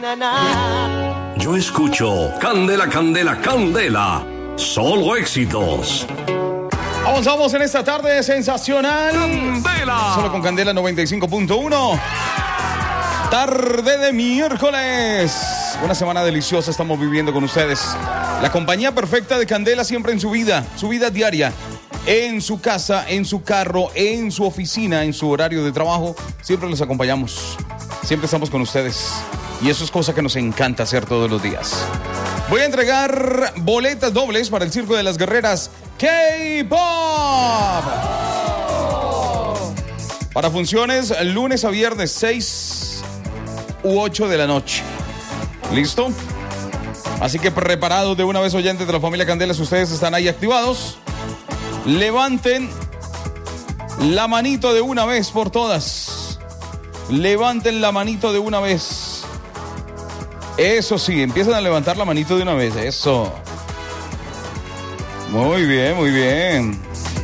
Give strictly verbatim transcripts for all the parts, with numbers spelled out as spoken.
Yo escucho Candela, Candela, Candela. Solo éxitos. Avanzamos en esta tarde sensacional. Candela. Solo con Candela noventa y cinco punto uno. Tarde de miércoles. Una semana deliciosa estamos viviendo con ustedes. La compañía perfecta de Candela siempre en su vida, su vida diaria. En su casa, en su carro, en su oficina, en su horario de trabajo. Siempre los acompañamos. Siempre estamos con ustedes. Y eso es cosa que nos encanta hacer todos los días. Voy a entregar boletas dobles para el Circo de las Guerreras K-Pop. Para funciones lunes a viernes, seis u ocho de la noche. ¿Listo? Así que preparados de una vez, oyentes de la familia Candela, si ustedes están ahí activados, levanten la manito de una vez por todas. Levanten la manito de una vez. Eso sí, empiezan a levantar la manito de una vez. Eso. Muy bien, muy bien.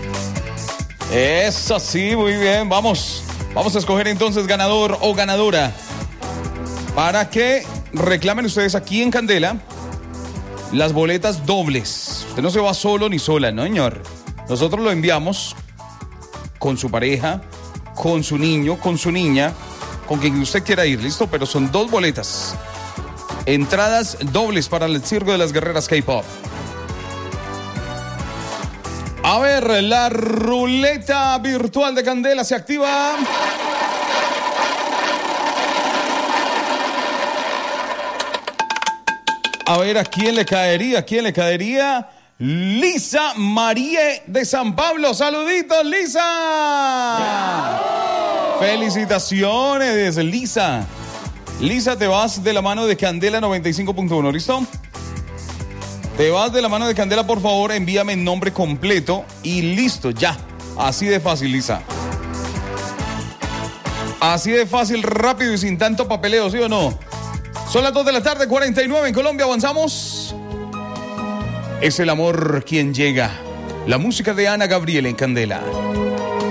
Eso sí, muy bien. Vamos. Vamos a escoger entonces ganador o ganadora. Para que reclamen ustedes aquí en Candela las boletas dobles. Usted no se va solo ni sola, ¿no, señor? Nosotros lo enviamos con su pareja, con su niño, con su niña, con quien usted quiera ir, ¿listo? Pero son dos boletas. Entradas dobles para el Circo de las Guerreras K-Pop. A ver, la ruleta virtual de Candela se activa. A ver, ¿a quién le caería? ¿A quién le caería? Lisa Marie de San Pablo. ¡Saluditos, Lisa! ¡Felicitaciones, Lisa! Lisa, te vas de la mano de Candela noventa y cinco punto uno, ¿listo? Te vas de la mano de Candela, por favor, envíame el nombre completo y listo, ya. Así de fácil, Lisa. Así de fácil, rápido y sin tanto papeleo, ¿sí o no? Son las dos de la tarde, cuarenta y nueve en Colombia, avanzamos. Es el amor quien llega. La música de Ana Gabriel en Candela.